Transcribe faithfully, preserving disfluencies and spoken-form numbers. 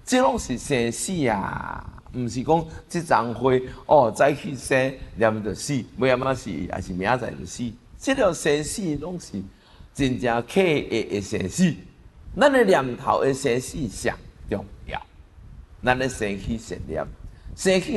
这拢是生死啊，毋是讲即丛花哦，早起生念就死，尾暗仔死，还是明仔载就死。这条生死拢是真正客的的生死，咱的念头的生死上重要。咱的生气善念，生气